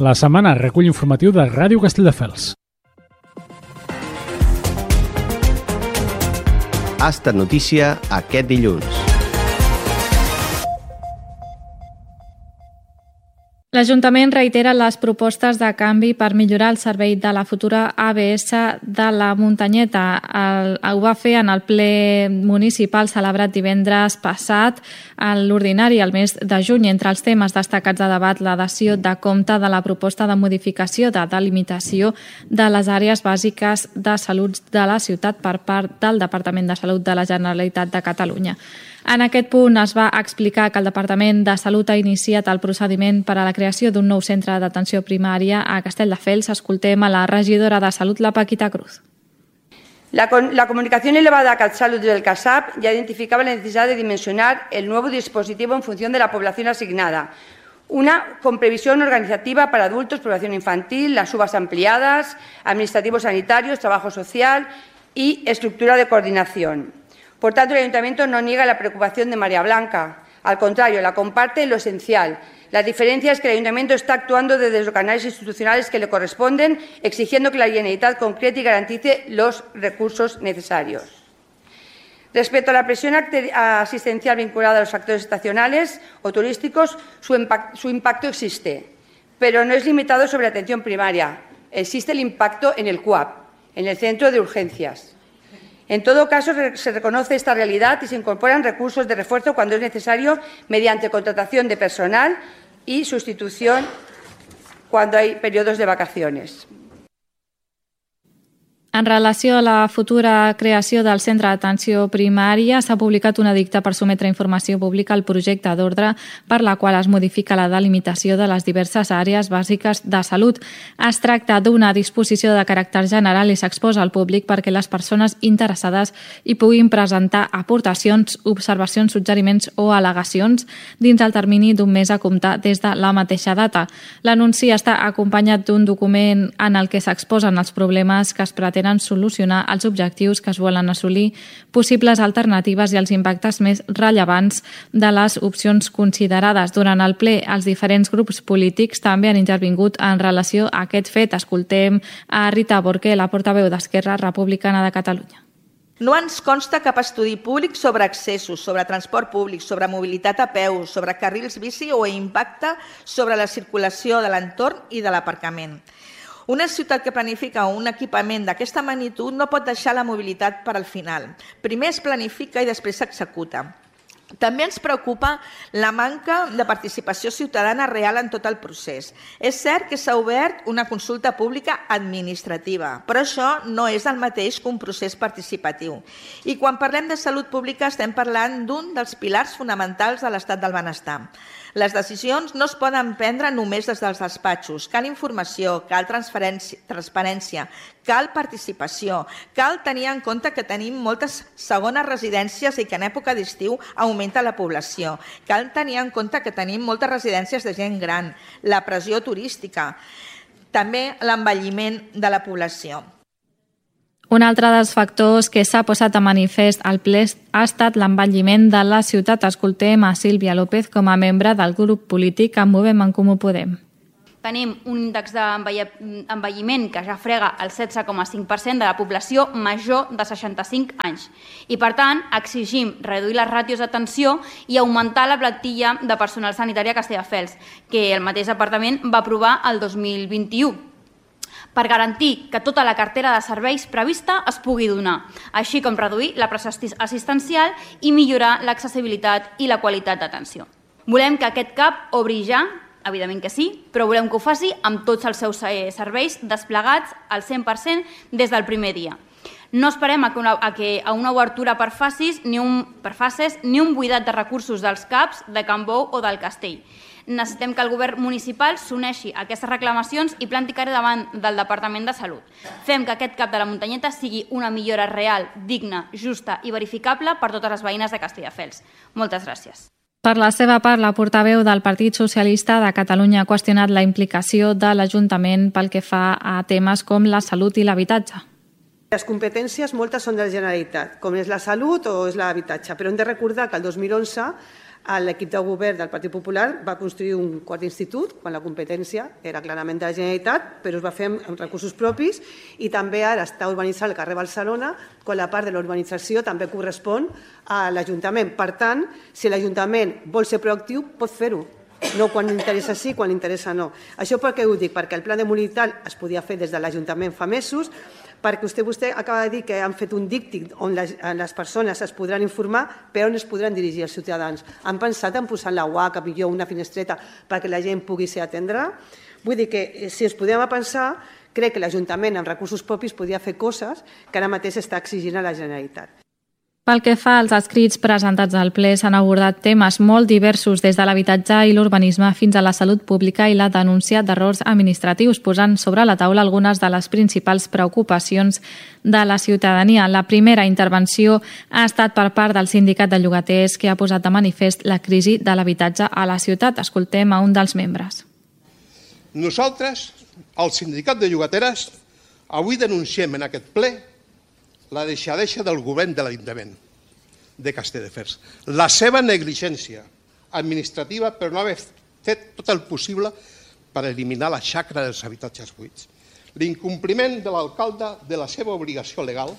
la setmana recull informatiu de Ràdio Castelldefels. Ha estat notícia aquest dilluns. L'Ajuntament reitera les propostes de canvi per millorar el servei de la futura ABS de la Muntanyeta. Ho va fer en el ple municipal celebrat divendres passat a l'ordinari al mes de juny. Entre els temes destacats de debat, l'adhesió de compte de la proposta de modificació de delimitació de les àrees bàsiques de salut de la ciutat per part del Departament de Salut de la Generalitat de Catalunya. En aquest punt es va explicar que el Departament de Salut ha iniciat el procediment per a la creació d'un nou centre d'atenció primària a Castelldefels. Escoltem a la regidora de Salut, la Paquita Cruz. La comunicación elevada a CatSalut del CASAP ya identificaba la necesidad de dimensionar el nuevo dispositivo en función de la población asignada. Una con previsión organizativa para adultos, población infantil, las UVAs ampliadas, administrativos sanitarios, trabajo social y estructura de coordinación. Por tanto, el Ayuntamiento no niega la preocupación de María Blanca. Al contrario, la comparte en lo esencial. La diferencia es que el Ayuntamiento está actuando desde los canales institucionales que le corresponden, exigiendo que la Generalitat concrete y garantice los recursos necesarios. Respecto a la presión asistencial vinculada a los factores estacionales o turísticos, su impacto existe, pero no es limitado sobre la atención primaria. Existe el impacto en el CUAP, en el Centro de Urgencias. En todo caso, se reconoce esta realidad y se incorporan recursos de refuerzo cuando es necesario mediante contratación de personal y sustitución cuando hay periodos de vacaciones. En relació a la futura creació del centre d'atenció primària, s'ha publicat un edicte per sometre informació pública al projecte d'ordre per la qual es modifica la delimitació de les diverses àrees bàsiques de salut. Es tracta d'una disposició de caràcter general i s'exposa al públic perquè les persones interessades hi puguin presentar aportacions, observacions, suggeriments o al·legacions dins el termini d'un mes a comptar des de la mateixa data. L'anunci està acompanyat d'un document en el que s'exposen els problemes que es pretenen solucionar, els objectius que es volen assolir, possibles alternatives i els impactes més rellevants de les opcions considerades. Durant el ple, els diferents grups polítics també han intervingut en relació a aquest fet. Escoltem a Rita Borqué, la portaveu d'Esquerra Republicana de Catalunya. No ens consta cap estudi públic sobre accessos, sobre transport públic, sobre mobilitat a peu, sobre carrils bici o impacte sobre la circulació de l'entorn i de l'aparcament. Una ciutat que planifica un equipament d'aquesta magnitud no pot deixar la mobilitat per al final. Primer es planifica i després s'executa. També ens preocupa la manca de participació ciutadana real en tot el procés. És cert que s'ha obert una consulta pública administrativa, però això no és el mateix que un procés participatiu. I quan parlem de salut pública estem parlant d'un dels pilars fonamentals de l'estat del benestar. Les decisions no es poden prendre només des dels despatxos. Cal informació, cal transparència, cal participació, cal tenir en compte que tenim moltes segones residències i que en època d'estiu augmenta la població. Cal tenir en compte que tenim moltes residències de gent gran, la pressió turística, també l'envelliment de la població. Un altre dels factors que s'ha posat a manifest al ple ha estat l'envelliment de la ciutat. Escoltem a Sílvia López com a membre del grup polític En Movem en Comú Podem. Tenim un índex d'envelliment que ja frega el 16,5% de la població major de 65 anys. I, per tant, exigim reduir les ràtios d'atenció i augmentar la plantilla de personal sanitari a Castelldefels, que el mateix departament va aprovar el 2021, per garantir que tota la cartera de serveis prevista es pugui donar, així com reduir la pressió assistencial i millorar l'accessibilitat i la qualitat d'atenció. Volem que aquest CAP obri ja, evidentment que sí, però volem que ho faci amb tots els seus serveis desplegats al 100% des del primer dia. No esperem a una obertura per fases ni un buidat de recursos dels CAPs de Can Bou o del Castell. Necessitem que el govern municipal s'uneixi a aquestes reclamacions i planti cara davant del Departament de Salut. Fem que aquest CAP de la Muntanyeta sigui una millora real, digna, justa i verificable per totes les veïnes de Castelldefels. Moltes gràcies. Per la seva part, la portaveu del Partit Socialista de Catalunya ha qüestionat la implicació de l'Ajuntament pel que fa a temes com la salut i l'habitatge. Les competències moltes són de la Generalitat, com és la salut o és l'habitatge, però hem de recordar que el 2011 l'equip de govern del Partit Popular va construir un quart institut, quan la competència era clarament de la Generalitat, però es va fer amb recursos propis i també ara està urbanitzant el carrer Barcelona, quan la part de la urbanització també correspon a l'Ajuntament. Per tant, si l'Ajuntament vol ser proactiu, pot fer-ho. No quan interessa sí, quan interessa no. Això per què ho dic? Perquè el pla de mobilitat es podia fer des de l'Ajuntament fa mesos, perquè vostè acaba de dir que han fet un díctic on les persones es podran informar, però on es podran dirigir els ciutadans. Han pensat en posar la UAC, millor una finestreta, perquè la gent pugui ser atendra? Vull dir que si ens podem pensar, crec que l'Ajuntament amb recursos propis podria fer coses que ara mateix està exigint a la Generalitat. Pel que fa als escrits presentats al ple, s'han abordat temes molt diversos des de l'habitatge i l'urbanisme fins a la salut pública i la denúncia d'errors administratius, posant sobre la taula algunes de les principals preocupacions de la ciutadania. La primera intervenció ha estat per part del sindicat de llogaters, que ha posat de manifest la crisi de l'habitatge a la ciutat. Escoltem a un dels membres. Nosaltres, el sindicat de llogateres, avui denunciem en aquest ple la deixadesa del govern de l'Ajuntament de Castelldefels. La seva negligència administrativa per no haver fet tot el possible per eliminar la xacra dels habitatges buits. L'incompliment de l'alcalde de la seva obligació legal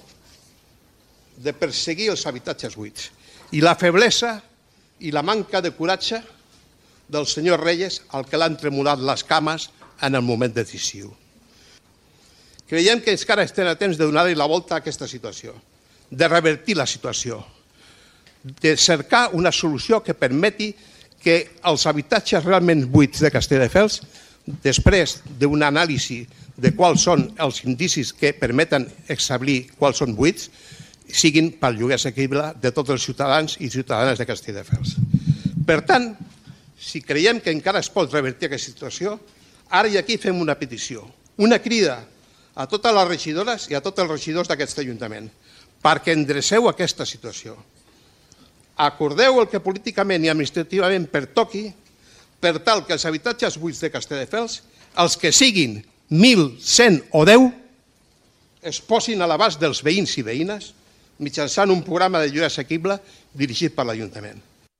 de perseguir els habitatges buits i la feblesa i la manca de coratge del senyor Reyes, al que l'han tremolat les cames en el moment decisiu. Creiem que encara estem a temps de donar-li la volta a aquesta situació, de revertir la situació, de cercar una solució que permeti que els habitatges realment buits de Castelldefels, després d'una anàlisi de quals són els indicis que permeten establir quals són buits, siguin per lloguer assequible de tots els ciutadans i ciutadanes de Castelldefels. Per tant, si creiem que encara es pot revertir aquesta situació, ara i aquí fem una petició, una crida a totes les regidores i a tots els regidors d'aquest Ajuntament, perquè endreceu aquesta situació. Acordeu el que políticament i administrativament pertoqui per tal que els habitatges buits de Castelldefels, els que siguin 1.000, 100 o 10, es posin a l'abast dels veïns i veïnes mitjançant un programa de lloguer assequible dirigit per l'Ajuntament.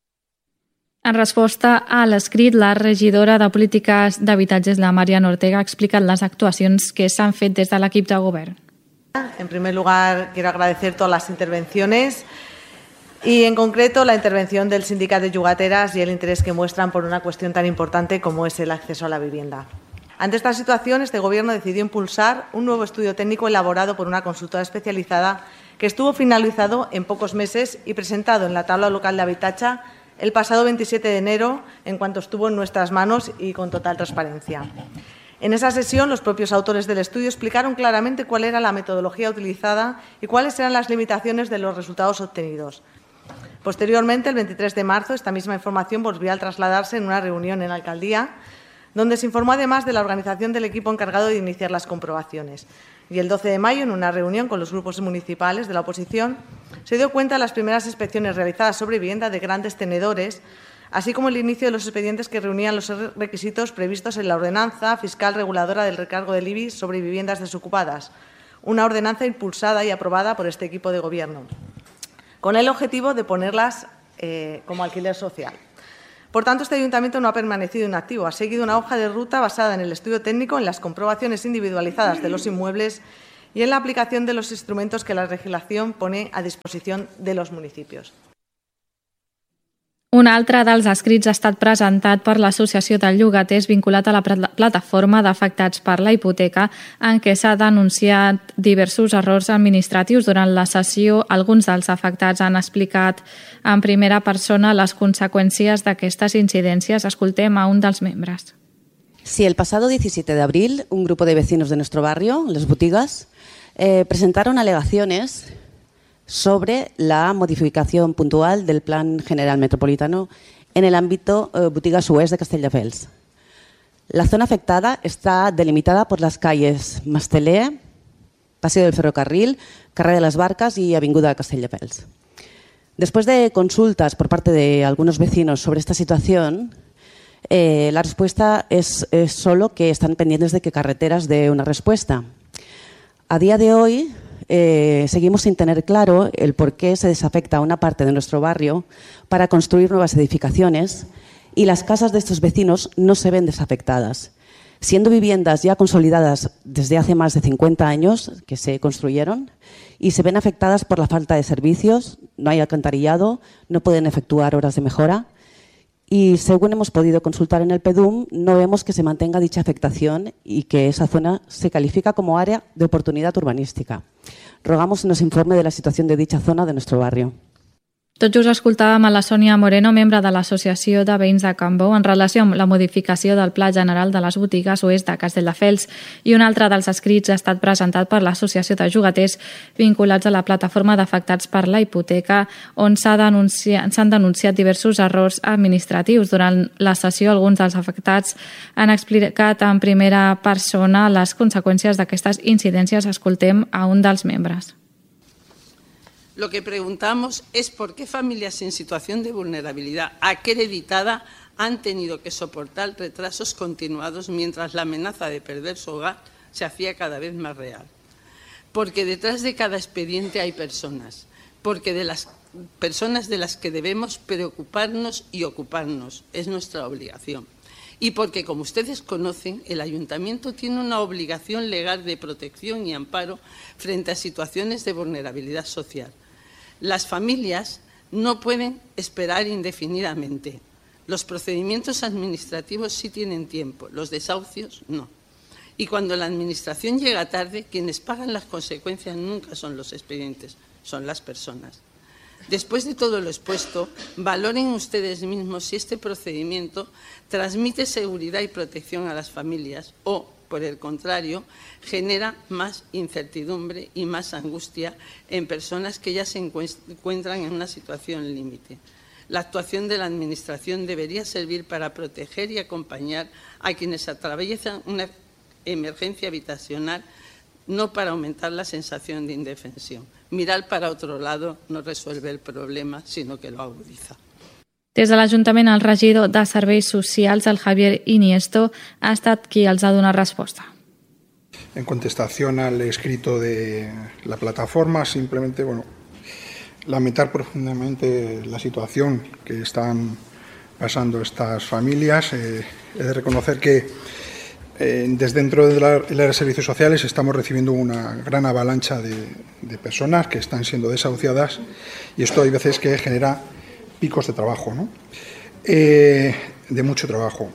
En resposta a l'escrit, la regidora de Polítiques d'Habitatges, la Mariana Ortega, ha explicat les actuacions que s'han fet des de l'equip de govern. En primer lugar, quiero agradecer todas las intervenciones y, en concreto, la intervención del Sindicato de Llogateras y el interés que muestran por una cuestión tan importante como es el acceso a la vivienda. Ante esta situación, este Gobierno decidió impulsar un nuevo estudio técnico elaborado por una consultora especializada que estuvo finalizado en pocos meses y presentado en la Tabla Local de Habitatge el pasado 27 de enero, en cuanto estuvo en nuestras manos y con total transparencia. En esa sesión, los propios autores del estudio explicaron claramente cuál era la metodología utilizada y cuáles eran las limitaciones de los resultados obtenidos. Posteriormente, el 23 de marzo, esta misma información volvió a trasladarse en una reunión en la alcaldía, donde se informó además de la organización del equipo encargado de iniciar las comprobaciones. Y el 12 de mayo, en una reunión con los grupos municipales de la oposición, se dio cuenta de las primeras inspecciones realizadas sobre vivienda de grandes tenedores, así como el inicio de los expedientes que reunían los requisitos previstos en la ordenanza fiscal reguladora del recargo del IBI sobre viviendas desocupadas, una ordenanza impulsada y aprobada por este equipo de Gobierno, con el objetivo de ponerlas como alquiler social. Por tanto, este Ayuntamiento no ha permanecido inactivo, ha seguido una hoja de ruta basada en el estudio técnico, en las comprobaciones individualizadas de los inmuebles y en la aplicación de los instrumentos que la legislación pone a disposición de los municipios. Un altre dels escrits ha estat presentat per l'Associació de Llogaters vinculat a la plataforma d'afectats per la hipoteca, en què s'ha denunciat diversos errors administratius. Durant la sessió, alguns dels afectats han explicat en primera persona les conseqüències d'aquestes incidències. Escoltem a un dels membres. Sí, el pasado 17 de abril, un grupo de vecinos de nuestro barrio, Las Botigas, presentaron alegaciones sobre la modificación puntual del Plan General Metropolitano en el ámbito Botigas Oest de Castelldefels. La zona afectada está delimitada por las calles Mastelé, Paseo del Ferrocarril, Carrer de las Barcas y Avinguda de Castelldefels. Después de consultas por parte de algunos vecinos sobre esta situación, la respuesta es solo que están pendientes de que Carreteras dé una respuesta. A día de hoy, seguimos sin tener claro el por qué se desafecta una parte de nuestro barrio para construir nuevas edificaciones y las casas de estos vecinos no se ven desafectadas, siendo viviendas ya consolidadas desde hace más de 50 años que se construyeron y se ven afectadas por la falta de servicios, no hay alcantarillado, no pueden efectuar obras de mejora y, según hemos podido consultar en el PEDUM, no vemos que se mantenga dicha afectación y que esa zona se califica como área de oportunidad urbanística. Rogamos que nos informe de la situación de dicha zona de nuestro barrio. Tot just escoltàvem a la Sònia Moreno, membre de l'Associació de Veïns de Can Bou, en relació amb la modificació del Pla General de les Botigues Oest de Castelldefels, i un altre dels escrits ha estat presentat per l'Associació de Llogaters vinculats a la plataforma d'afectats per la hipoteca, on s'han denunciat diversos errors administratius. Durant la sessió, alguns dels afectats han explicat en primera persona les conseqüències d'aquestes incidències. Escoltem a un dels membres. Lo que preguntamos es por qué familias en situación de vulnerabilidad acreditada han tenido que soportar retrasos continuados mientras la amenaza de perder su hogar se hacía cada vez más real. Porque detrás de cada expediente hay personas, porque de las personas de las que debemos preocuparnos y ocuparnos, es nuestra obligación. Y porque, como ustedes conocen, el Ayuntamiento tiene una obligación legal de protección y amparo frente a situaciones de vulnerabilidad social. Las familias no pueden esperar indefinidamente. Los procedimientos administrativos sí tienen tiempo, los desahucios no. Y cuando la Administración llega tarde, quienes pagan las consecuencias nunca son los expedientes, son las personas. Después de todo lo expuesto, valoren ustedes mismos si este procedimiento transmite seguridad y protección a las familias o, por el contrario, genera más incertidumbre y más angustia en personas que ya se encuentran en una situación límite. La actuación de la Administración debería servir para proteger y acompañar a quienes atraviesan una emergencia habitacional, no para aumentar la sensación de indefensión. Mirar para otro lado no resuelve el problema, sino que lo agudiza. Des de l'Ajuntament, el regidor de Serveis Socials, el Javier Iniesto, ha estat qui els ha donat resposta. En contestación al escrito de la plataforma, simplemente, lamentar profundamente la situación que están pasando estas familias. He de reconocer que desde dentro del área de servicios sociales estamos recibiendo una gran avalancha de personas que están siendo desahuciadas y esto hay veces que genera picos de trabajo, ¿no? De mucho trabajo.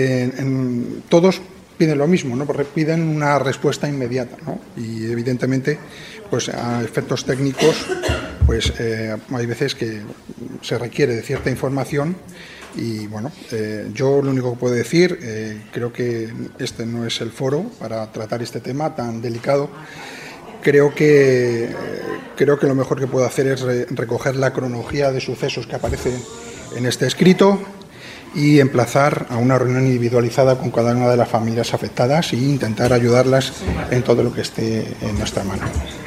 Todos piden lo mismo, ¿no? Porque piden una respuesta inmediata, ¿no? Y evidentemente, pues a efectos técnicos, pues hay veces que se requiere de cierta información. Y yo lo único que puedo decir, creo que este no es el foro para tratar este tema tan delicado. Creo que lo mejor que puedo hacer es recoger la cronología de sucesos que aparece en este escrito y emplazar a una reunión individualizada con cada una de las familias afectadas e intentar ayudarlas en todo lo que esté en nuestra mano.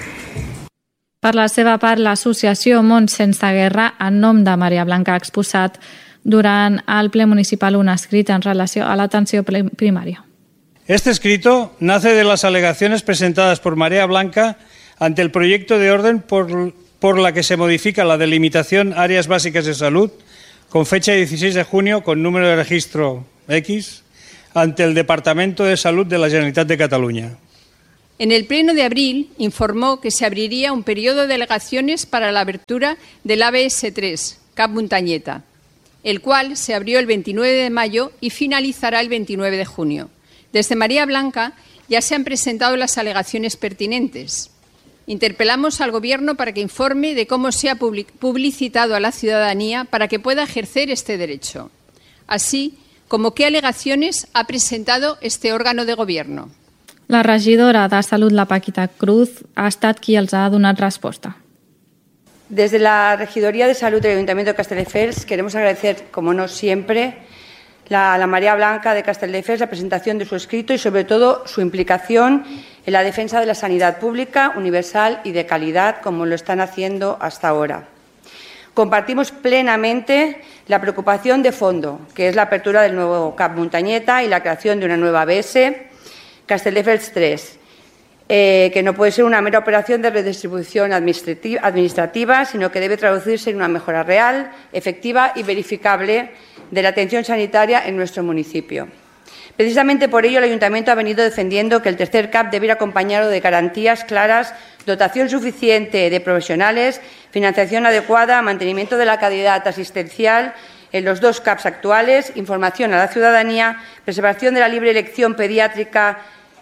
Per la seva part, l'associació Món Sense Guerra, en nom de Maria Blanca, ha exposat durant el ple municipal un escrit en relació a l'atenció primària. Este escrito nace de las alegaciones presentadas por María Blanca ante el proyecto de orden por la que se modifica la delimitación áreas básicas de salud con fecha 16 de junio con número de registro X ante el Departamento de Salud de la Generalitat de Cataluña. En el pleno de abril informó que se abriría un periodo de alegaciones para la abertura del ABS3, Cap Muntanyeta, el cual se abrió el 29 de mayo y finalizará el 29 de junio. Desde María Blanca ya se han presentado las alegaciones pertinentes. Interpelamos al Gobierno para que informe de cómo se ha publicitado a la ciudadanía para que pueda ejercer este derecho, así como qué alegaciones ha presentado este órgano de Gobierno. La regidora de Salut, la Paquita Cruz, ha estat qui els ha donat resposta. Desde la Regidoría de Salud del Ayuntamiento de Castelldefels queremos agradecer, como no siempre, a la María Blanca de Castelldefels la presentación de su escrito y, sobre todo, su implicación en la defensa de la sanidad pública, universal y de calidad, como lo están haciendo hasta ahora. Compartimos plenamente la preocupación de fondo, que es la apertura del nuevo Cap Muntanyeta y la creación de una nueva ABS, Castelldefels 3. que no puede ser una mera operación de redistribución administrativa, sino que debe traducirse en una mejora real, efectiva y verificable de la atención sanitaria en nuestro municipio. Precisamente por ello, el Ayuntamiento ha venido defendiendo que el tercer CAP debe ir acompañado de garantías claras, dotación suficiente de profesionales, financiación adecuada, mantenimiento de la calidad asistencial en los dos CAPs actuales, información a la ciudadanía, preservación de la libre elección pediatría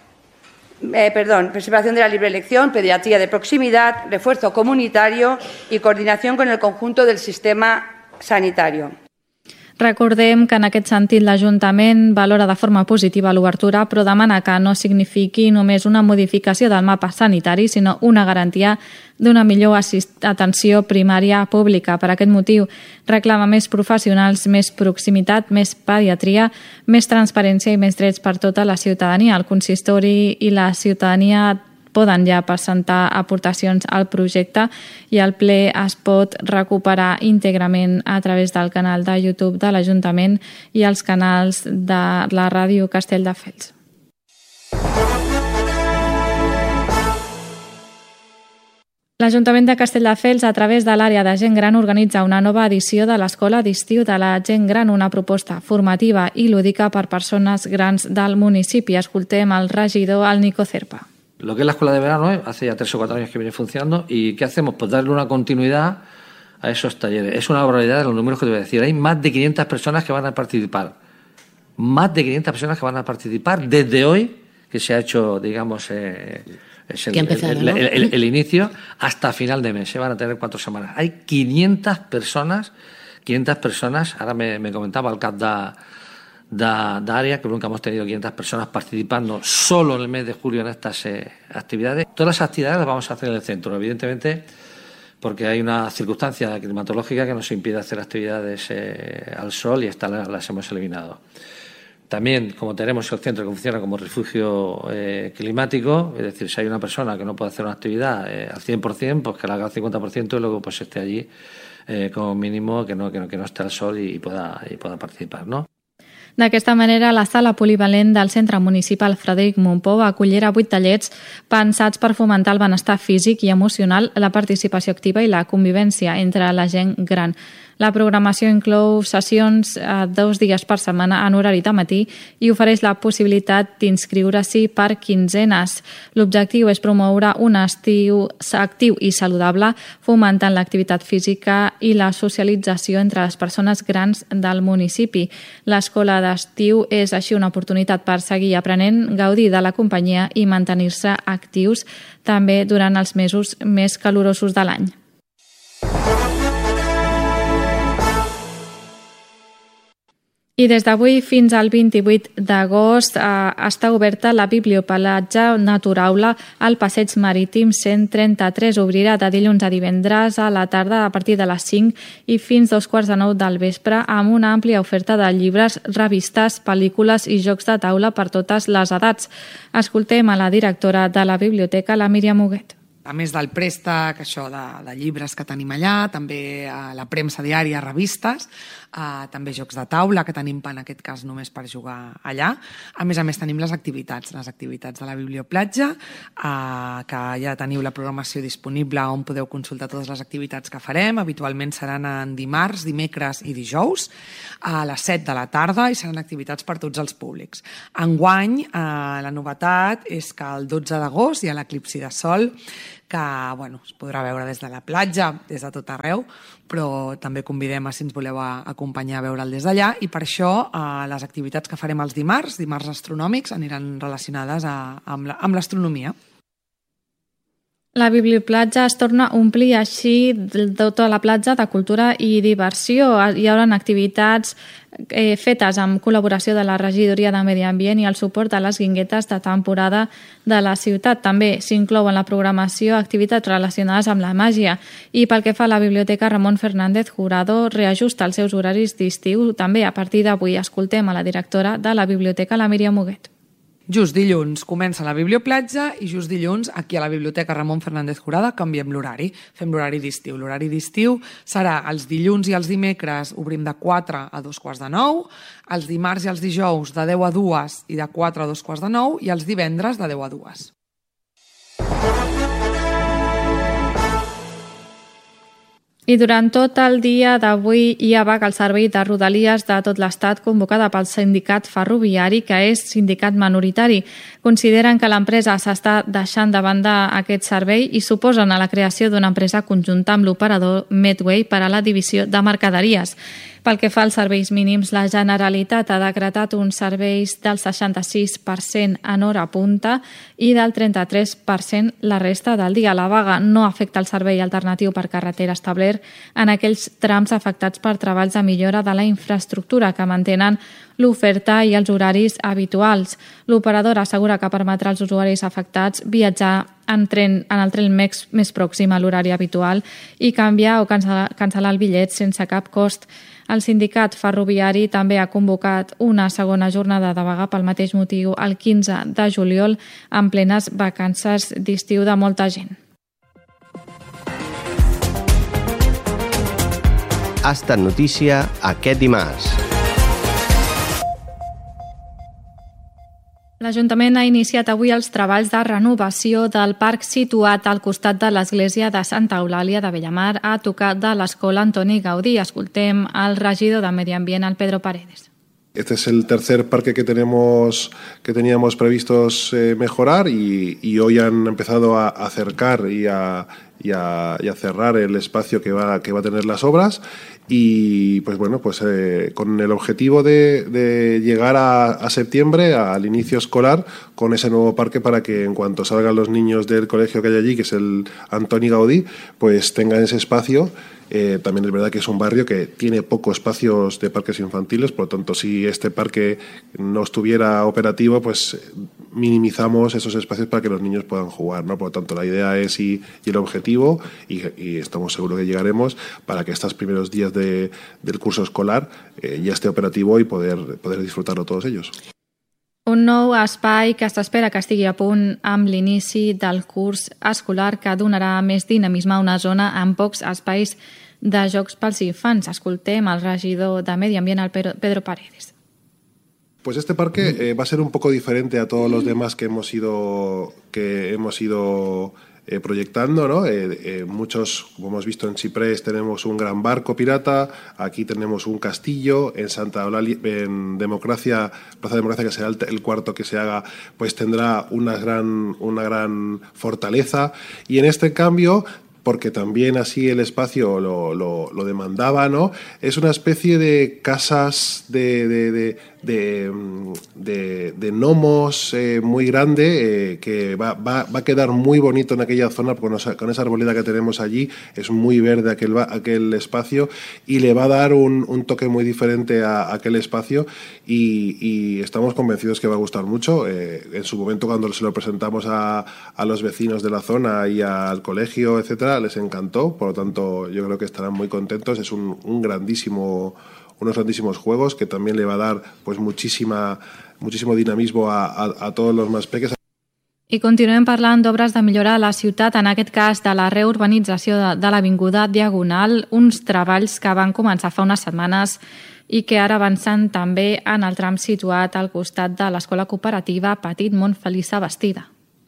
de proximidad, refuerzo comunitario y coordinación con el conjunto del sistema sanitario. Recordem que en aquest sentit l'Ajuntament valora de forma positiva l'obertura, però demana que no signifiqui només una modificació del mapa sanitari, sinó una garantia d'una millor atenció primària pública. Per aquest motiu, reclama més professionals, més proximitat, més pediatria, més transparència i més drets per tota la ciutadania. El consistori i la ciutadania poden ja presentar aportacions al projecte i el ple es pot recuperar íntegrament a través del canal de YouTube de l'Ajuntament i els canals de la ràdio Castelldefels. L'Ajuntament de Castelldefels, a través de l'àrea de gent gran, organitza una nova edició de l'Escola d'Estiu de la Gent Gran, una proposta formativa i lúdica per persones grans del municipi. Escoltem el regidor, el Nico Cerpa. Lo que es la escuela de verano, hace ya 3 o 4 años que viene funcionando, y ¿qué hacemos? Pues darle una continuidad a esos talleres. Es una barbaridad de los números que te voy a decir. Hay más de 500 personas que van a participar. Más de 500 personas que van a participar desde hoy, que se ha hecho, digamos, el inicio, hasta final de mes. Se van a tener 4 semanas. Hay 500 personas, ahora me comentaba el CAP d'àrea, que nunca hemos tenido 500 personas participando solo en el mes de julio en estas actividades. Todas las actividades las vamos a hacer en el centro, evidentemente, porque hay una circunstancia climatológica que nos impide hacer actividades al sol y estas las hemos eliminado. También, como tenemos el centro que funciona como refugio climático, es decir, si hay una persona que no puede hacer una actividad al 100%, pues que la haga al 50% y luego pues esté allí como mínimo, que no esté al sol y pueda participar, ¿no? D'aquesta manera, la sala polivalent del Centre Municipal Frederic Mompou acollirà 8 tallers pensats per fomentar el benestar físic i emocional, la participació activa i la convivència entre la gent gran. La programació inclou sessions 2 dies per setmana en horari de matí i ofereix la possibilitat d'inscriure-s'hi per quinzenes. L'objectiu és promoure un estiu actiu i saludable, fomentant l'activitat física i la socialització entre les persones grans del municipi. L'escola d'estiu és així una oportunitat per seguir aprenent, gaudir de la companyia i mantenir-se actius també durant els mesos més calorosos de l'any. I des d'avui fins al 28 d'agost està oberta la biblioplatja Naturaula al Passeig Marítim 133. Obrirà de dilluns a divendres a la tarda a partir de les 5 i fins 2:15 del vespre amb una àmplia oferta de llibres, revistes, pel·lícules i jocs de taula per totes les edats. Escoltem a la directora de la biblioteca, la Míriam Huguet. A més del préstec, això de llibres que tenim allà, també la premsa diària, revistes, també jocs de taula que tenim en aquest cas només per jugar allà. A més tenim les activitats de la biblioplatja, que ja teniu la programació disponible on podeu consultar totes les activitats que farem. Habitualment seran en dimarts, dimecres i dijous a les 7 de la tarda i seran activitats per tots els públics. Enguany, la novetat és que el 12 d'agost hi ha l'eclipsi de sol, que es podrà veure des de la platja, des de tot arreu, però també convidem si ens voleu acompanyar a veure'l des d'allà, i per això les activitats que farem els dimarts astronòmics, aniran relacionades amb l'astronomia. La biblioplatja es torna a omplir així tota la platja de cultura i diversió. Hi haurà activitats fetes amb col·laboració de la Regidoria de Medi Ambient i el suport de les guinguetes de temporada de la ciutat. També s'inclou en la programació activitats relacionades amb la màgia. I pel que fa a la Biblioteca Ramon Fernández Jurado, reajusta els seus horaris d'estiu. També a partir d'avui escoltem a la directora de la biblioteca, la Míriam Huguet. Just dilluns comença la biblioplatja i just dilluns aquí a la Biblioteca Ramon Fernández Jurado canviem l'horari, fem l'horari d'estiu. L'horari d'estiu serà els dilluns i els dimecres obrim de 4 a 8:45, els dimarts i els dijous de 10 a 2 i de 4 a 2:45 i els divendres de 10 a 2. I durant tot el dia d'avui hi ha vaga al servei de Rodalies de tot l'Estat convocada pel sindicat ferroviari, que és sindicat minoritari. Consideren que l'empresa s'està deixant de banda aquest servei i suposen a la creació d'una empresa conjunta amb l'operador Medway per a la divisió de mercaderies. Pel que fa als serveis mínims, la Generalitat ha decretat uns serveis del 66% en hora punta i del 33% la resta del dia. La vaga no afecta el servei alternatiu per carretera establert en aquells trams afectats per treballs de millora de la infraestructura que mantenen l'oferta i els horaris habituals. L'operador assegura que permetrà als usuaris afectats viatjar en el tren més pròxim a l'horari habitual i canviar o cancel·lar el bitllet sense cap cost. El sindicat ferroviari també ha convocat una segona jornada de vaga pel mateix motiu el 15 de juliol en plenes vacances d'estiu de molta gent. Ha estat notícia aquest dimarts. L'Ajuntament ha iniciat avui els treballs de renovació del parc situat al costat de l'església de Santa Eulàlia de Bellamar, a tocar de l'escola Antoni Gaudí. Escoltem al regidor de Medi Ambient, el Pedro Paredes. Este es el tercer parque que teníamos previstos mejorar y hoy han empezado a acercar y a cerrar el espacio que va a tener las obras y pues bueno, pues con el objetivo de llegar a septiembre, al inicio escolar, con ese nuevo parque para que en cuanto salgan los niños del colegio que hay allí, que es el Antoni Gaudí, pues tengan ese espacio. También es verdad que es un barrio que tiene pocos espacios de parques infantiles, por lo tanto, si este parque no estuviera operativo, pues minimizamos esos espacios para que los niños puedan jugar, ¿no? Por lo tanto, la idea es y el objetivo, y estamos seguros que llegaremos, para que estos primeros días del curso escolar ya esté operativo y poder disfrutarlo todos ellos. Un nou espai que s'espera que estigui a punt amb l'inici del curs escolar, que donarà més dinamisme a una zona amb pocs espais de jocs pels infants. Escoltem el regidor de Medi Ambient, el Pedro Paredes. Pues este parque va a ser un poco diferente a todos los demás que hemos ido proyectando, ¿no? Muchos, como hemos visto en Chiprés, tenemos un gran barco pirata, aquí tenemos un castillo, en Santa Eulalia, en Plaza Democracia, que será el cuarto que se haga, pues tendrá una gran fortaleza, y en este cambio, porque también así el espacio lo demandaba, ¿no? Es una especie de casas de gnomos muy grande que va a quedar muy bonito en aquella zona, porque con esa arboleda que tenemos allí es muy verde aquel espacio y le va a dar un toque muy diferente a aquel espacio y estamos convencidos que va a gustar mucho. En su momento, cuando se lo presentamos a los vecinos de la zona y al colegio, etcétera, les encantó, por lo tanto yo creo que estarán muy contentos. Es unos grandísimos juegos que también le va a dar pues muchísimo dinamismo a todos los más pequeños. I continuem parlant d'obres de millora a la ciutat, en aquest cas de la reurbanització de l'Avinguda Diagonal, uns treballs que van començar fa unes setmanes i que ara avancen també en el tram situat al costat de l'escola cooperativa Petit Mont Feliça Bastida.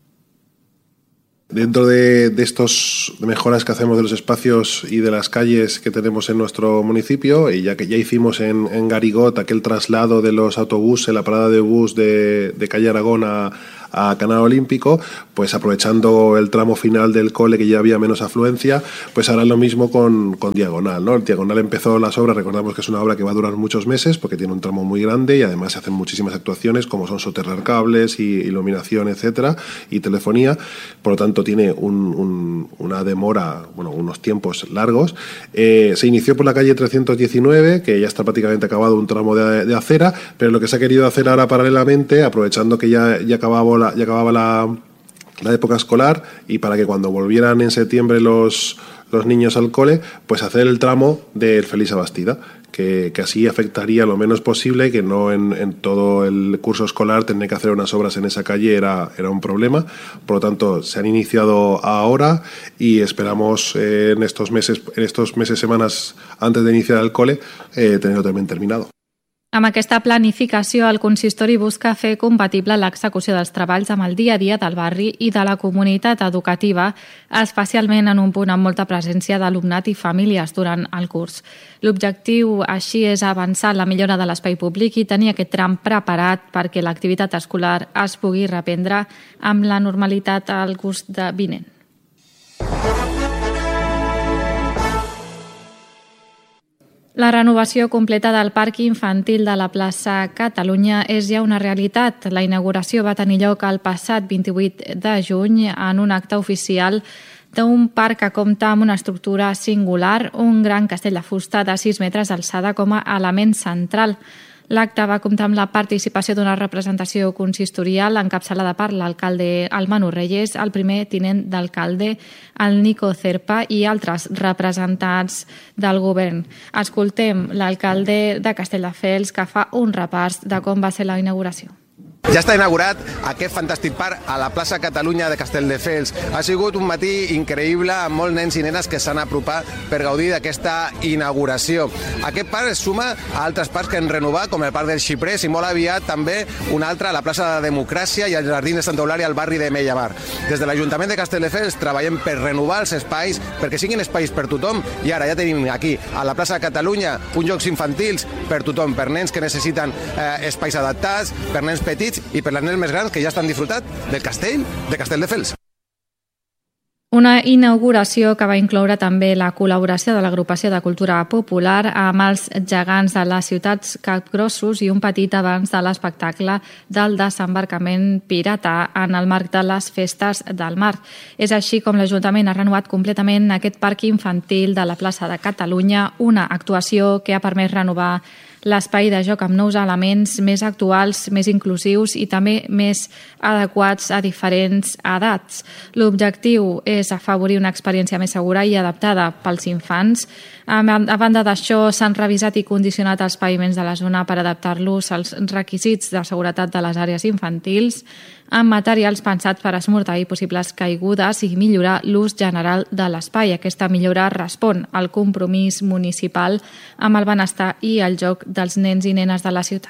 Dentro de estas mejoras que hacemos de los espacios y de las calles que tenemos en nuestro municipio, y ya hicimos en Garigot aquel traslado de los autobuses, la parada de bus de calle Aragón a Canal Olímpico, pues aprovechando el tramo final del cole que ya había menos afluencia, pues harán lo mismo con Diagonal, ¿no? El Diagonal empezó las obras, recordamos que es una obra que va a durar muchos meses porque tiene un tramo muy grande y además se hacen muchísimas actuaciones como son soterrar cables y iluminación, etcétera, y telefonía, por lo tanto tiene una demora, unos tiempos largos. Se inició por la calle 319, que ya está prácticamente acabado un tramo de acera, pero lo que se ha querido hacer ahora paralelamente, aprovechando que ya acababa la época escolar y para que cuando volvieran en septiembre los niños al cole, pues hacer el tramo del Feliça Bastida, que así afectaría lo menos posible, que no en todo el curso escolar tener que hacer unas obras en esa calle era un problema. Por lo tanto, se han iniciado ahora y esperamos en estos meses, semanas antes de iniciar el cole, tenerlo también terminado. Amb aquesta planificació, el consistori busca fer compatible l'execució dels treballs amb el dia a dia del barri i de la comunitat educativa, especialment en un punt amb molta presència d'alumnat i famílies durant el curs. L'objectiu, així, és avançar en la millora de l'espai públic i tenir aquest tram preparat perquè l'activitat escolar es pugui reprendre amb la normalitat al curs vinent. La renovació completa del parc infantil de la plaça Catalunya és ja una realitat. La inauguració va tenir lloc el passat 28 de juny en un acte oficial d'un parc que compta amb una estructura singular, un gran castell de fusta de 6 metres d'alçada com a element central. L'acte va comptar amb la participació d'una representació consistorial encapçalada per l'alcalde Manu Reyes, el primer tinent d'alcalde, el Nico Cerpa i altres representants del govern. Escoltem l'alcalde de Castelldefels que fa un repàs de com va ser la inauguració. Ja està inaugurat aquest fantàstic parc a la plaça Catalunya de Castelldefels. Ha sigut un matí increïble amb molts nens i nenes que s'han apropat per gaudir d'aquesta inauguració. Aquest parc es suma a altres parcs que hem renovat, com el Parc del Xiprés i molt aviat també un altre a la plaça de Democràcia i al Jardí de Santa Eulàlia al barri de Mellamar. Des de l'Ajuntament de Castelldefels treballem per renovar els espais perquè siguin espais per tothom i ara ja tenim aquí a la plaça Catalunya uns jocs infantils per tothom, per nens que necessiten espais adaptats, per nens petits i per les nens més grans que ja estan disfrutant del castell de Castelldefels. Una inauguració que va incloure també la col·laboració de l'Agrupació de Cultura Popular amb els gegants de les ciutats capgrossos i un petit avanç de l'espectacle del desembarcament pirata en el marc de les festes del mar. És així com l'Ajuntament ha renovat completament aquest parc infantil de la plaça de Catalunya, una actuació que ha permès renovar l'espai de joc amb nous elements més actuals, més inclusius i també més adequats a diferents edats. L'objectiu és afavorir una experiència més segura i adaptada pels infants. A banda d'això, s'han revisat i condicionat els paviments de la zona per adaptar-los als requisits de seguretat de les àrees infantils, amb materials pensats per esmortar possibles caigudes i millorar l'ús general de l'espai. Aquesta millora respon al compromís municipal amb el benestar i el joc dels nens i nenes de la ciutat.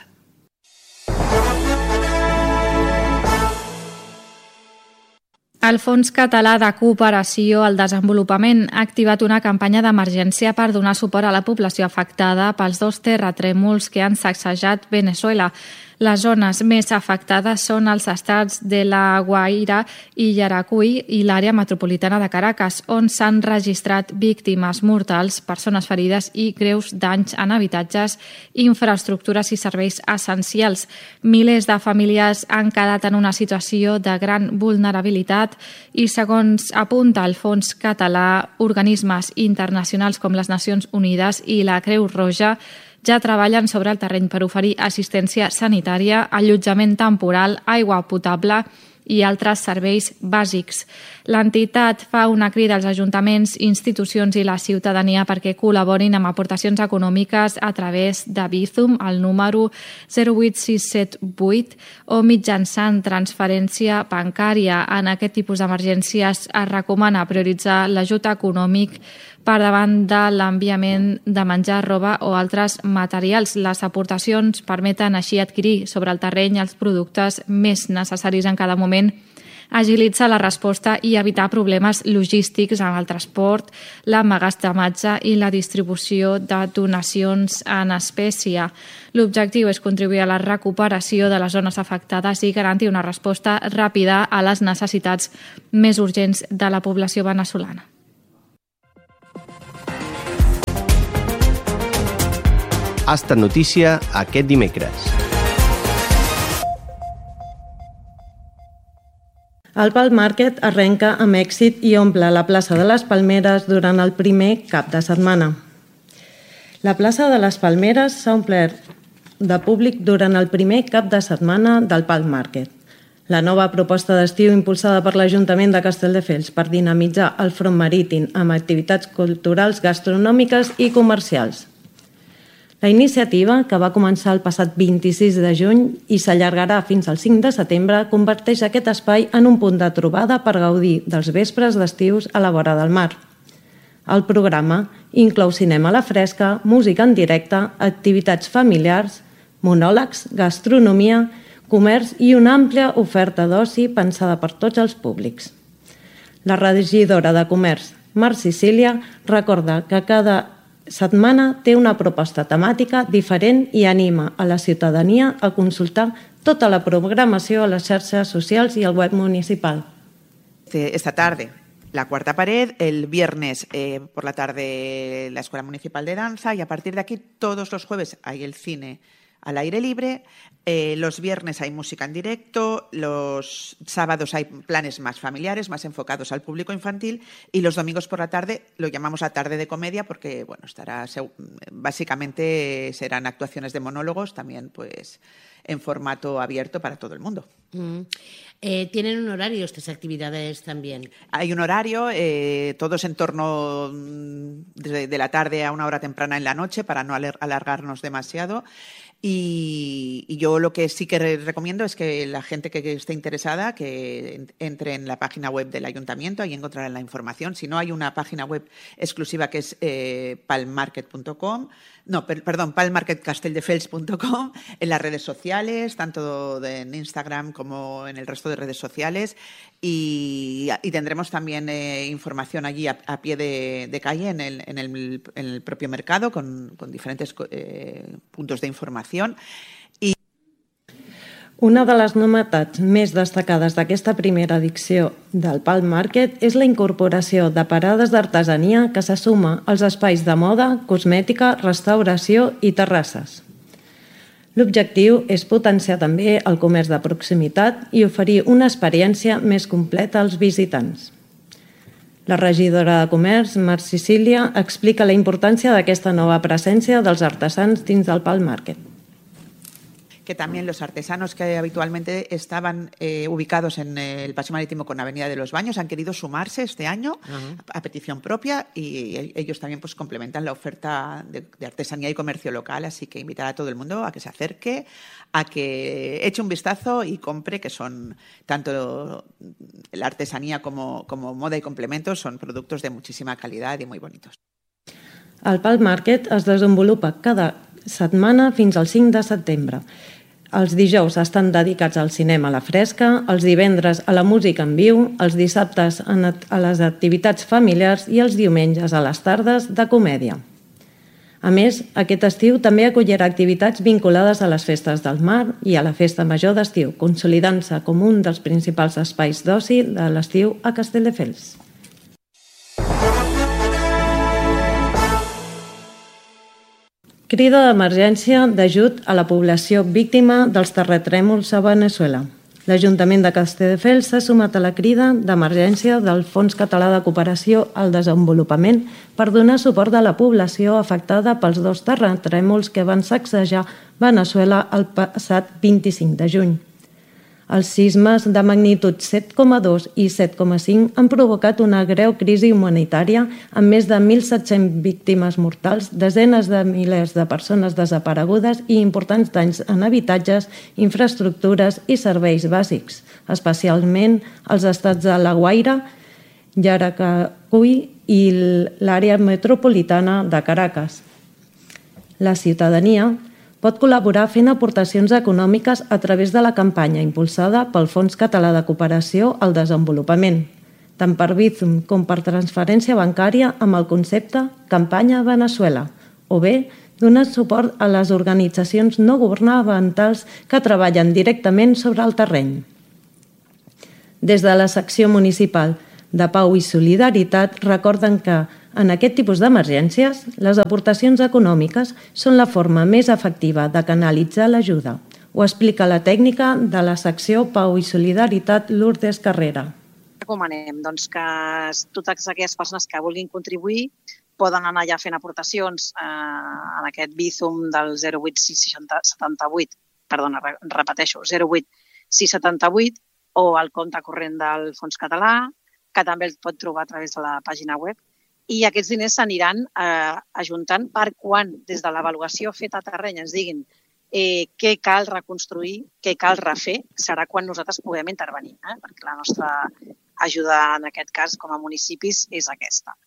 El Fons Català de Cooperació al Desenvolupament ha activat una campanya d'emergència per donar suport a la població afectada pels 2 terratrèmols que han sacsejat Veneçuela. Les zones més afectades són els estats de La Guaira i Yaracuy i l'àrea metropolitana de Caracas, on s'han registrat víctimes mortals, persones ferides i greus danys en habitatges, infraestructures i serveis essencials. Milers de famílies han quedat en una situació de gran vulnerabilitat i, segons apunta el Fons Català, organismes internacionals com les Nacions Unides i la Creu Roja ja treballen sobre el terreny per oferir assistència sanitària, allotjament temporal, aigua potable i altres serveis bàsics. L'entitat fa una crida als ajuntaments, institucions i la ciutadania perquè col·laborin amb aportacions econòmiques a través de Bizum, al número 08678, o mitjançant transferència bancària. En aquest tipus d'emergències es recomana prioritzar l'ajut econòmic per davant de l'enviament de menjar, roba o altres materials. Les aportacions permeten així adquirir sobre el terreny els productes més necessaris en cada moment, agilitzar la resposta i evitar problemes logístics en el transport, l'emmagatzematge i la distribució de donacions en espècie. L'objectiu és contribuir a la recuperació de les zones afectades i garantir una resposta ràpida a les necessitats més urgents de la població veneçolana. Ha estat notícia aquest dimecres. El Palm Market arrenca amb èxit i omple la plaça de les Palmeres durant el primer cap de setmana. La plaça de les Palmeres s'ha omplert de públic durant el primer cap de setmana del Palm Market. La nova proposta d'estiu impulsada per l'Ajuntament de Castelldefels per dinamitzar el front marítim amb activitats culturals, gastronòmiques i comercials. La iniciativa, que va començar el passat 26 de juny i s'allargarà fins al 5 de setembre, converteix aquest espai en un punt de trobada per gaudir dels vespres d'estius a la vora del mar. El programa inclou cinema a la fresca, música en directe, activitats familiars, monòlegs, gastronomia, comerç i una àmplia oferta d'oci pensada per tots els públics. La regidora de Comerç, Mar Sicília, recorda que cada setmana té una proposta temàtica diferent i anima a la ciutadania a consultar tota la programació a les xarxes socials i al web municipal. Esta tarde, la cuarta pared, el viernes por la tarde la Escuela Municipal de Danza y a partir de aquí todos los jueves hay el cine al aire libre, los viernes hay música en directo, los sábados hay planes más familiares, más enfocados al público infantil y los domingos por la tarde lo llamamos la tarde de comedia porque bueno, básicamente serán actuaciones de monólogos también pues en formato abierto para todo el mundo. ¿Tienen un horario estas actividades también? Hay un horario, todos en torno de la tarde a una hora temprana en la noche para no alargarnos demasiado. Y yo lo que sí que recomiendo es que la gente que esté interesada que entre en la página web del ayuntamiento, ahí encontrarán la información. Si no, hay una página web exclusiva que es palmarket.com, palmarketcastelldefels.com, en las redes sociales, tanto en Instagram como en el resto de redes sociales. Y tendremos también información allí a pie de calle en el propio mercado con diferentes puntos de informació. Una de les novetats més destacades d'aquesta primera edició del Palm Market és la incorporació de parades d'artesania que se suma als espais de moda, cosmètica, restauració i terrasses. L'objectiu és potenciar també el comerç de proximitat i oferir una experiència més completa als visitants. La regidora de Comerç, Mar Sicília, explica la importància d'aquesta nova presència dels artesans dins del Palm Market. Que también los artesanos que habitualmente estaban ubicados en el Paseo Marítimo con Avenida de los Baños han querido sumarse este año a petición propia y ellos también pues complementan la oferta de artesanía y comercio local, así que invitar a todo el mundo a que se acerque, a que eche un vistazo y compre, que son tanto la artesanía como moda y complementos, son productos de muchísima calidad y muy bonitos. El Palm Market es desenvolupa cada setmana fins al 5 de setembre. Els dijous estan dedicats al cinema a la fresca, els divendres a la música en viu, els dissabtes a les activitats familiars i els diumenges a les tardes de comèdia. A més, aquest estiu també acollirà activitats vinculades a les festes del mar i a la festa major d'estiu, consolidant-se com un dels principals espais d'oci de l'estiu a Castelldefels. Crida d'emergència d'ajut a la població víctima dels terratrèmols a Veneçuela. L'Ajuntament de Castelldefels s'ha sumat a la crida d'emergència del Fons Català de Cooperació al Desenvolupament per donar suport a la població afectada pels 2 terratrèmols que van sacsejar Veneçuela el passat 25 de juny. Els sismes de magnitud 7,2 i 7,5 han provocat una greu crisi humanitària amb més de 1.700 víctimes mortals, desenes de milers de persones desaparegudes i importants danys en habitatges, infraestructures i serveis bàsics, especialment als estats de La Guaira, Yaracuy i l'àrea metropolitana de Caracas. La ciutadania pot col·laborar fent aportacions econòmiques a través de la campanya impulsada pel Fons Català de Cooperació al Desenvolupament, tant per Bizum com per transferència bancària amb el concepte Campanya Veneçuela, o bé donar suport a les organitzacions no governamentals que treballen directament sobre el terreny. Des de la secció municipal de Pau i Solidaritat recorden que en aquest tipus d'emergències, les aportacions econòmiques són la forma més efectiva de canalitzar l'ajuda. Ho explica la tècnica de la secció Pau i Solidaritat, Lourdes Carrera. Recomanem que totes aquelles persones que vulguin contribuir poden anar ja fent aportacions en aquest Bizum del 08678, perdona, repeteixo, 08678 o al compte corrent del Fons Català, que també el pot trobar a través de la pàgina web. I aquests diners s'aniran ajuntant per quan, des de l'avaluació feta a terreny, ens diguin què cal reconstruir, què cal refer, serà quan nosaltres puguem intervenir, perquè la nostra ajuda en aquest cas com a municipis és aquesta.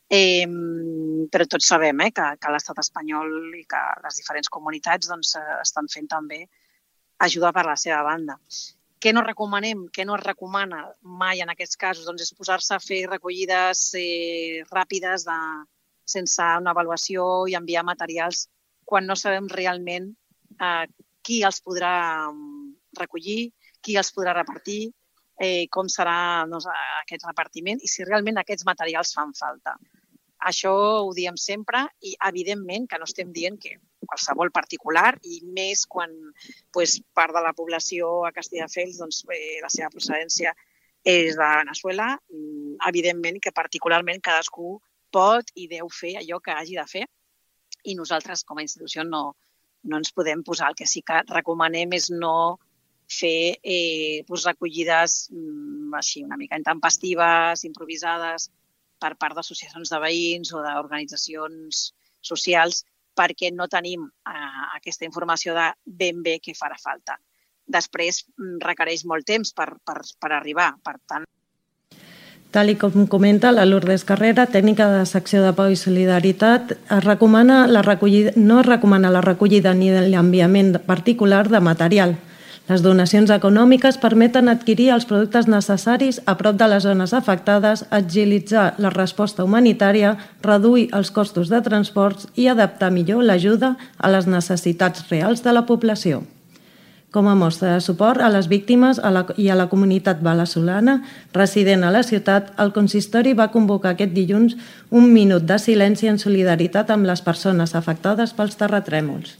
Però tots sabem que l'estat espanyol i que les diferents comunitats estan fent també ajuda per la seva banda. Què no recomanem, què no es recomana mai en aquests casos? Doncs és posar-se a fer recollides ràpides sense una avaluació i enviar materials quan no sabem realment qui els podrà recollir, qui els podrà repartir, com serà aquest repartiment i si realment aquests materials fan falta. Això ho diem sempre i, evidentment, que no estem dient que qualsevol particular i més quan part de la població a Castelldefels la seva procedència és de Veneçuela, evidentment que particularment cadascú pot i deu fer allò que hagi de fer i nosaltres com a institució no ens podem posar. El que sí que recomanem és no fer recollides així una mica intempestives, improvisades per part d'associacions de veïns o d'organitzacions socials perquè no tenim aquesta informació de ben bé què farà falta. Després requereix molt temps per arribar, per tant. Tal com comenta la Lourdes Carrera, tècnica de secció de Pau i Solidaritat, no es recomana la recollida ni l'enviament particular de material. Les donacions econòmiques permeten adquirir els productes necessaris a prop de les zones afectades, agilitzar la resposta humanitària, reduir els costos de transports i adaptar millor l'ajuda a les necessitats reals de la població. Com a mostra de suport a les víctimes i a la comunitat veneçolana resident a la ciutat, el consistori va convocar aquest dilluns un minut de silenci en solidaritat amb les persones afectades pels terratrèmols.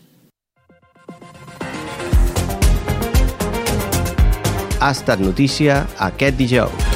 Ha estat notícia aquest dijous.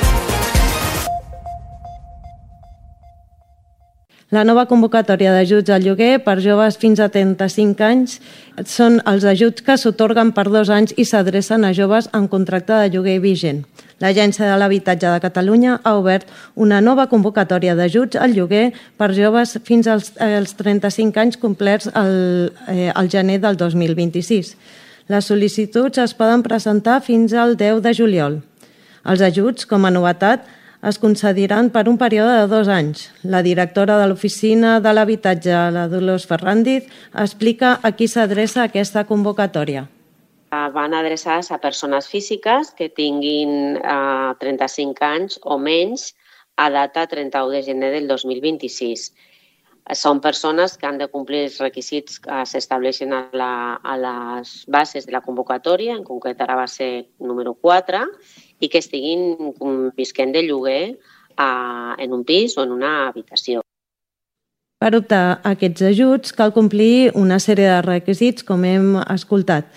La nova convocatòria d'ajuts al lloguer per joves fins a 35 anys són els ajuts que s'atorguen per 2 anys i s'adrecen a joves en contracte de lloguer vigent. L'Agència de l'Habitatge de Catalunya ha obert una nova convocatòria d'ajuts al lloguer per joves fins als 35 anys complerts al gener del 2026. Les sol·licituds es poden presentar fins al 10 de juliol. Els ajuts, com a novetat, es concediran per un període de 2 anys. La directora de l'Oficina de l'Habitatge, la Dolors Ferrandiz, explica a qui s'adreça aquesta convocatòria. Van adreçades a persones físiques que tinguin 35 anys o menys a data 31 de gener del 2026. Són persones que han de complir els requisits que s'estableixen a les bases de la convocatòria, en concret ara va ser número 4, i que estiguin visquent de lloguer en un pis o en una habitació. Per optar a aquests ajuts cal complir una sèrie de requisits, com hem escoltat.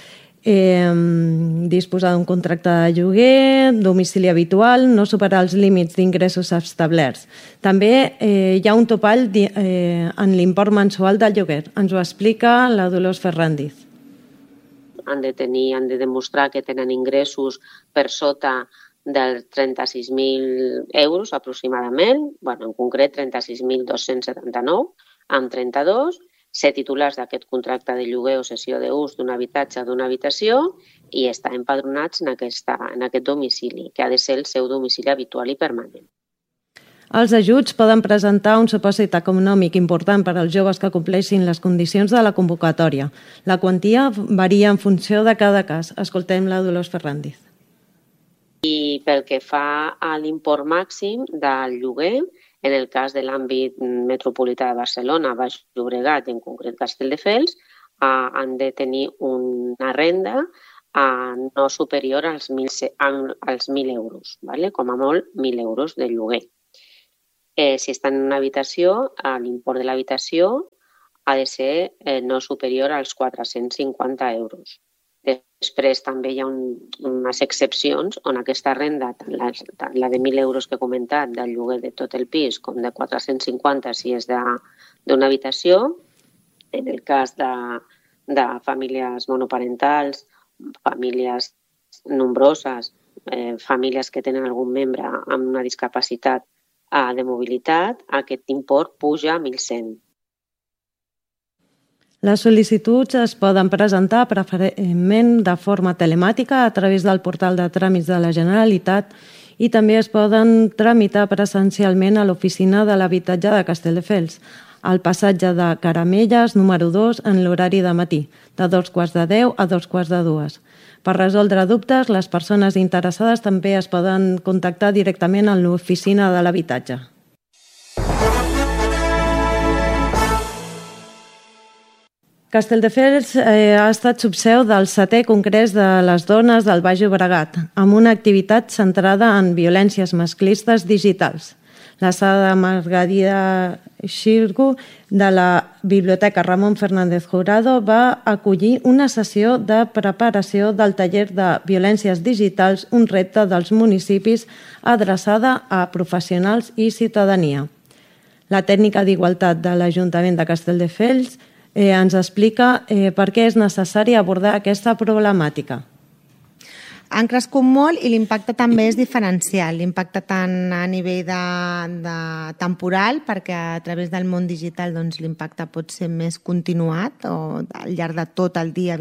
Disposar d'un contracte de lloguer, domicili habitual, no superar els límits d'ingressos establerts. També hi ha un topall en l'import mensual del lloguer. Ens ho explica la Dolors Ferrandiz. Han de demostrar que tenen ingressos per sota dels 36.000 euros aproximadament, en concret 36.279 amb 32, ser titulars d'aquest contracte de lloguer o cessió d'ús d'un habitatge o d'una habitació i estar empadronats en aquest domicili, que ha de ser el seu domicili habitual i permanent. Els ajuts poden presentar un supòsit econòmic important per als joves que compleixin les condicions de la convocatòria. La quantia varia en funció de cada cas. Escoltem la Dolors Ferrandiz. I pel que fa a l'import màxim del lloguer, en el cas de l'àmbit metropolità de Barcelona, Baix Llobregat i en concret Castelldefels, han de tenir una renda no superior als 1.000 euros, com a molt 1.000 euros de lloguer. Si estan en una habitació, l'import de l'habitació ha de ser no superior als 450 euros. Després també hi ha unes excepcions on aquesta renda, tant la de 1.000 euros que he comentat del lloguer de tot el pis com de 450 si és d'una habitació, en el cas de famílies monoparentals, famílies nombroses, famílies que tenen algun membre amb una discapacitat de mobilitat, aquest import puja a 1.100. Les sol·licituds es poden presentar preferentment de forma telemàtica a través del portal de tràmits de la Generalitat i també es poden tramitar presencialment a l'oficina de l'habitatge de Castelldefels, al passatge de Caramelles, número 2, en l'horari de matí, de 2:15 a 2:45. Per resoldre dubtes, les persones interessades també es poden contactar directament a l'oficina de l'habitatge. Castelldefels ha estat subseu del 7è Congrés de les Dones del Baix Llobregat, amb una activitat centrada en violències masclistes digitals. La sala Margarida Xirgu de la Biblioteca Ramon Fernández Jurado va acollir una sessió de preparació del taller de violències digitals, un repte dels municipis adreçada a professionals i ciutadania. La tècnica d'igualtat de l'Ajuntament de Castelldefels ens explica per què és necessari abordar aquesta problemàtica. Han crescut molt i l'impacte també és diferencial. L'impacte tant a nivell de temporal, perquè a través del món digital l'impacte pot ser més continuat o al llarg de tot el dia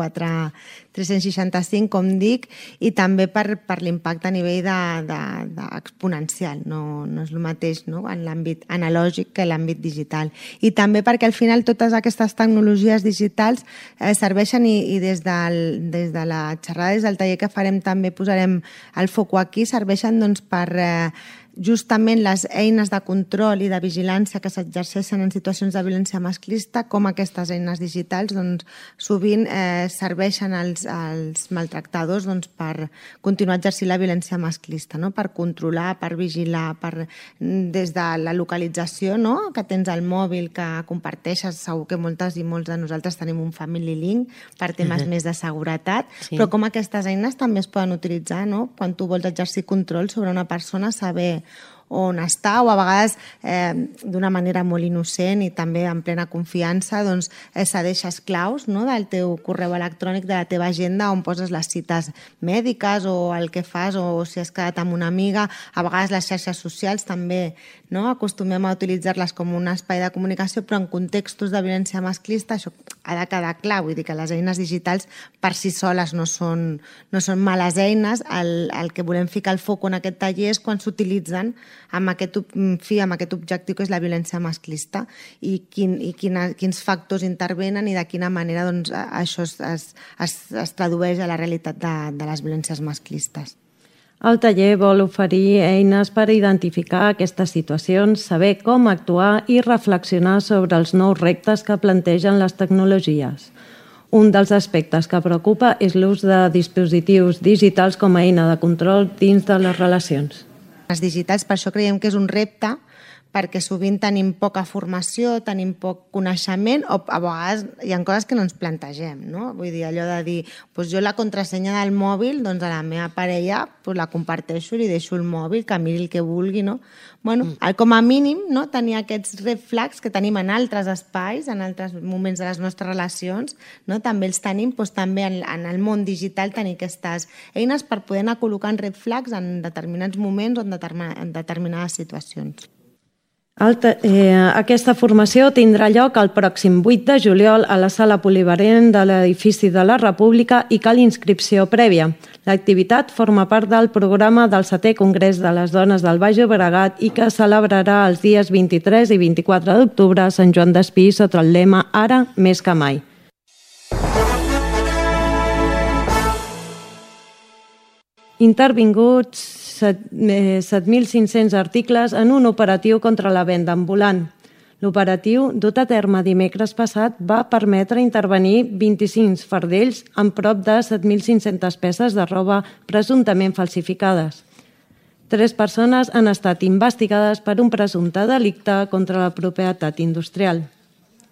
24/365, com dic, i també per l'impacte a nivell exponencial. No és el mateix en l'àmbit analògic que en l'àmbit digital. I també perquè al final totes aquestes tecnologies digitals serveixen i des de la xerrada, des del taller que farem també posarem el foc aquí, serveixen per justament les eines de control i de vigilància que s'exerceixen en situacions de violència masclista, com aquestes eines digitals sovint serveixen als maltractadors per continuar exercint la violència masclista, per controlar, per vigilar, des de la localització, que tens el mòbil, que comparteixes, segur que moltes i molts de nosaltres tenim un Family Link per temes més de seguretat, però com aquestes eines també es poden utilitzar quan tu vols exercir control sobre una persona, saber on està, o a vegades d'una manera molt innocent i també en plena confiança cedeixes claus del teu correu electrònic, de la teva agenda, on poses les cites mèdiques o el que fas, o si has quedat amb una amiga. A vegades les xarxes socials també acostumem a utilitzar-les com un espai de comunicació, però en contextos de violència masclista això ha de quedar clar. Vull dir que les eines digitals per si soles no són males eines. El que volem ficar el foc en aquest taller és quan s'utilitzen amb aquest objectiu que és la violència masclista i quins factors intervenen i de quina manera això es tradueix a la realitat de les violències masclistes. El taller vol oferir eines per identificar aquestes situacions, saber com actuar i reflexionar sobre els nous reptes que plantegen les tecnologies. Un dels aspectes que preocupa és l'ús de dispositius digitals com a eina de control dins de les relacions. Les digitals, per això creiem que és un repte, perquè sovint tenim poca formació, tenim poc coneixement, o a vegades hi ha coses que no ens plantegem, no? Vull dir, allò de dir, jo la contrasenya del mòbil, a la meva parella la comparteixo i li deixo el mòbil, que miri el que vulgui, no? Bueno, com a mínim, tenir aquests red flags que tenim en altres espais, en altres moments de les nostres relacions, també els tenim, també en el món digital tenir aquestes eines per poder anar col·locant red flags en determinats moments o en determinades situacions. Aquesta formació tindrà lloc el pròxim 8 de juliol a la sala polivalent de l'edifici de la República i cal inscripció prèvia. L'activitat forma part del programa del 7è Congrés de les Dones del Baix Llobregat i que celebrarà els dies 23 i 24 d'octubre a Sant Joan d'Espí sota el lema Ara més que mai. Intervinguts 7.500 articles en un operatiu contra la venda ambulant. L'operatiu, dut a terme dimecres passat, va permetre intervenir 25 fardells amb prop de 7.500 peces de roba presumptament falsificades. 3 persones han estat investigades per un presumpte delicte contra la propietat industrial.